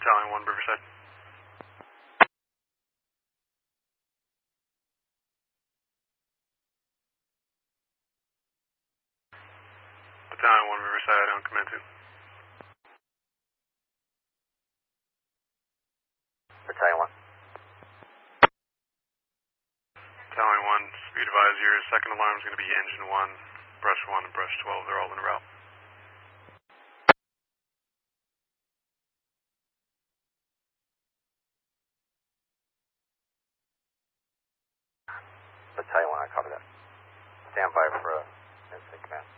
Battalion 1, Riverside. Battalion 1, Riverside, on command 2. Battalion 1. Battalion 1, speed advise, your second alarm is going to be engine 1, brush 1, and brush 12. They're all in route. Battalion 1, I copy that. Stand by for instant command.